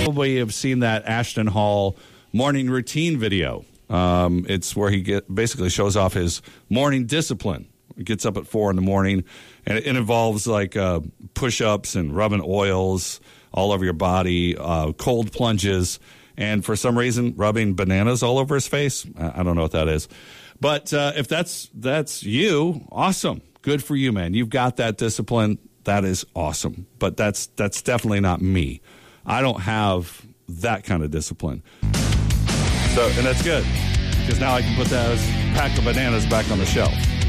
probably have seen that Ashton Hall morning routine video. It's where he basically shows off his morning discipline. He gets up at 4 in the morning, and it involves like push-ups and rubbing oils all over your body, cold plunges, and for some reason rubbing bananas all over his face. I don't know what that is. But if that's you, awesome. Good for you, man. You've got that discipline. That is awesome. But that's definitely not me. I don't have that kind of discipline. And that's good, because now I can put those pack of bananas back on the shelf.